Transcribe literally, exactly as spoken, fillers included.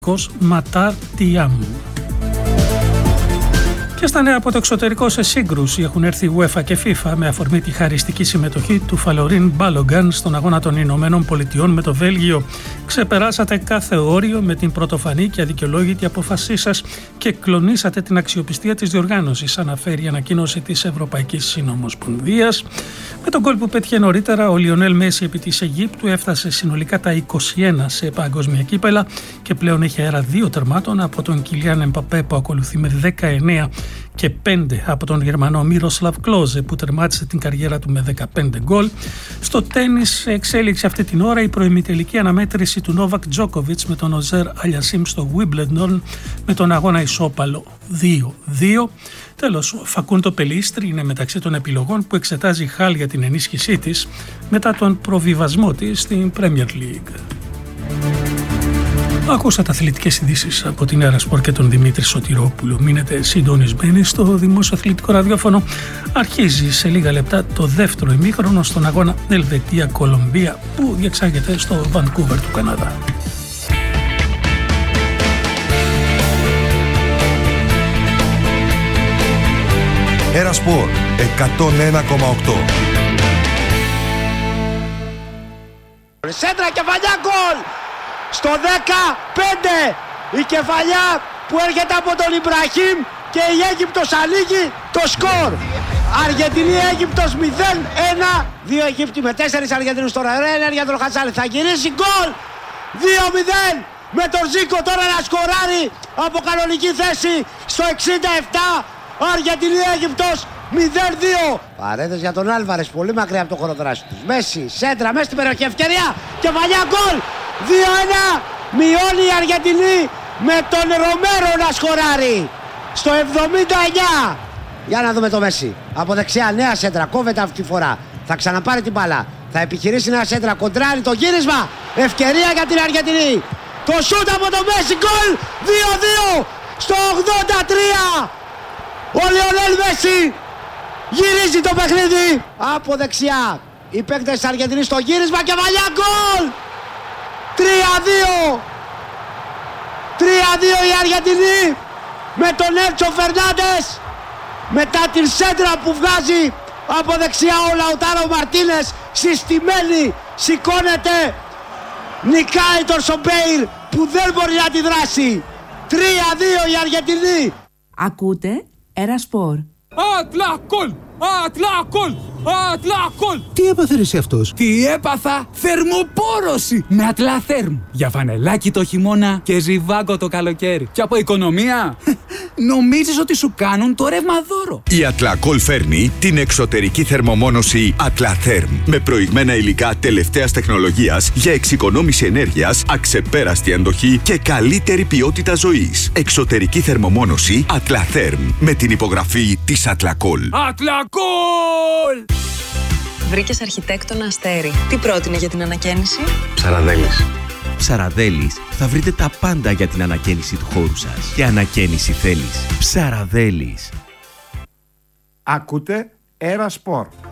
Ματάρ Τιάμ. Και στα νέα από το εξωτερικό σε σύγκρουση έχουν έρθει η UEFA και FIFA με αφορμή τη χαριστική συμμετοχή του Φαλωρίν Μπάλογκαν στον αγώνα των Ηνωμένων Πολιτειών με το Βέλγιο. Ξεπεράσατε κάθε όριο με την πρωτοφανή και αδικαιολόγητη απόφασή σας και κλονίσατε την αξιοπιστία της διοργάνωσης, αναφέρει η ανακοίνωση της Ευρωπαϊκής Συνομοσπονδίας. Με τον γκολ που πέτυχε νωρίτερα, ο Λιονέλ Μέση επί της Αιγύπτου έφτασε συνολικά τα είκοσι ένα σε παγκόσμια κύπελα και πλέον έχει αέρα δύο τερμάτων από τον Κιλιάν Εμπαπέ που ακολουθεί με δεκαεννέα και πέντε από τον Γερμανό Μίροσλαβ Κλόζε που τερμάτισε την καριέρα του με δεκαπέντε γκολ. Στο τένις εξέλιξε αυτή την ώρα η προημιτελική αναμέτρηση του Νόβακ Τζόκοβιτς με τον Οζέρ Αλιασίμ στο Wimbledon με τον αγώνα ισόπαλο δύο δύο. Τέλος, ο Φακούντο Πελίστρι είναι μεταξύ των επιλογών που εξετάζει η Χάλ για την ενίσχυσή της μετά τον προβιβασμό της στην Premier League. Ακούσατε αθλητικές ειδήσεις από την Έρα Σπορ και τον Δημήτρη Σωτηρόπουλο. Μείνετε συντονισμένοι στο Δημόσιο Αθλητικό Ραδιόφωνο. Αρχίζει σε λίγα λεπτά το δεύτερο ημίχρονο στον αγώνα Ελβετία-Κολομβία που διεξάγεται στο Βανκούβερ του Καναδά. Έρα Σπορ εκατόν ένα κόμμα οκτώ. Σέντρα, κεφαλιά, γκολ! Στο δεκαπέντε η κεφαλιά που έρχεται από τον Ιμπραχήμ και η Αίγυπτος ανοίγει το σκορ. Αργεντινή-Αίγυπτος μηδέν ένα. Δύο Αιγύπτιοι με τέσσερις Αργεντινούς τώρα. Ρένερ για τον Χατζάλη. Θα γυρίσει γκολ. δύο μηδέν με τον Ζίκο τώρα να σκοράρει από κανονική θέση στο εξήντα επτά. Αργεντινή-Αίγυπτος μηδέν δύο. Παρέδες για τον Άλβαρες, πολύ μακριά από το χώρο δράση τους. Μέση, σέντρα, μέσα στην περιοχή, ευκαιρία. Κεφαλιά, γκολ. δύο ένα. Μειώνει η Αργεντινή με τον Ρομέρο να σκοράρει στο εβδομήντα εννέα. Για να δούμε το Μέση. Από δεξιά, νέα σέντρα, κόβεται αυτή τη φορά. Θα ξαναπάρει την μπάλα. Θα επιχειρήσει νέα σέντρα, κοντράρει το γύρισμα. Ευκαιρία για την Αργεντινή. Το σούτ από το Μέση, γκολ. δύο δύο στο ογδόντα τρία. Ο Λιονέλ Μέση γυρίζει το παιχνίδι από δεξιά. Οι παίκτες της Αργεντινής στο γύρισμα και βαλιά γκολ. τρία δύο. τρία δύο η Αργεντινή με τον Έντσο Φερνάντες. Μετά την σέντρα που βγάζει από δεξιά ο Λαουτάρο Μαρτίνες, συστημένη, σηκώνεται, νικάει τον Σομπέιρ που δεν μπορεί να αντιδράσει. τρία δύο η Αργεντινή. Ακούτε Έρα Σπορ. Ατλακόλ! Ατλακόλ! Ατλακόλ! Τι έπαθε εσύ αυτός? Τι έπαθα? Θερμοπόρωση με Ατλαθέρμ. Για φανελάκι το χειμώνα και ζιβάγκο το καλοκαίρι. Και από οικονομία νομίζεις ότι σου κάνουν το ρεύμα δώρο. Η Ατλακόλ φέρνει την εξωτερική θερμομόνωση Ατλαθέρμ με προηγμένα υλικά τελευταίας τεχνολογίας για εξοικονόμηση ενέργειας, αξεπέραστη αντοχή και καλύτερη ποιότητα ζωής. Εξωτερική θερμομόνωση Ατλαθέρμ με την υπογραφή της Ατλακόλ. Ατλακόλ! Βρήκες αρχιτέκτονα Αστέρι. Τι πρότεινε για την ανακαίνιση? Ψαραδέλης. Ψαραδέλης θα βρείτε τα πάντα για την ανακαίνιση του χώρου σας. Και ανακαίνιση θέλεις. Ψαραδέλης. Ακούτε Έρα Σπορ.